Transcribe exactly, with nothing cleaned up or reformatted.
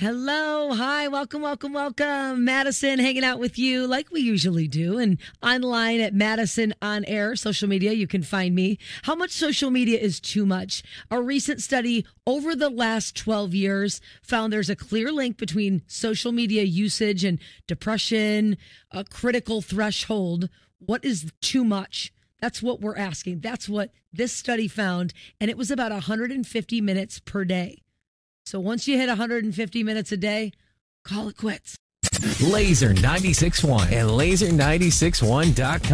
Hello. Hi. Welcome, welcome, welcome. Madison hanging out with you like we usually do. And online at Madison On Air, social media, you can find me. How much social media is too much? A recent study over the last twelve years found there's a clear link between social media usage and depression, a critical threshold. What is too much? That's what we're asking. That's what this study found. And it was about one hundred fifty minutes per day. So once you hit one hundred fifty minutes a day, call it quits. Laser ninety-six point one and laser nine six one dot com.